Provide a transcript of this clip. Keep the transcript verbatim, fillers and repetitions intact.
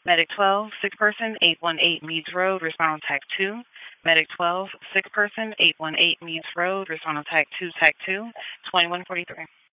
Medic twelve, sick person, eight one eight Meads Road, respond on TAC two. Medic twelve, sick person, eight one eight Meads Road, respond on TAC two, TAC two, twenty-one forty-three.